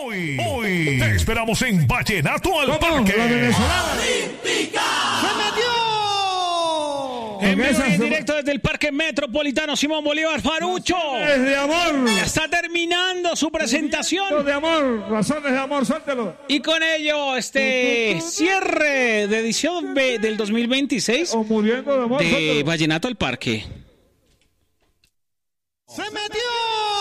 Hoy te esperamos en Vallenato al Parque. ¡La venezolana! ¡Olímpica! ¡Se metió! En vivo y en directo desde el Parque Metropolitano Simón Bolívar Farucho. Razones de amor. Ya está terminando su presentación. De amor, razones de amor, suéltelo. Y con ello, cierre de edición del 2026 O muriendo de amor, de suéltelo. Vallenato al Parque. ¡Se metió!